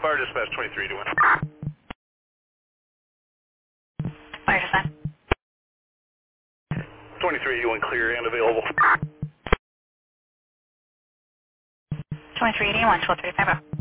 Fire dispatch 2381. Fire dispatch. 2381 clear and available. 2381, 1235.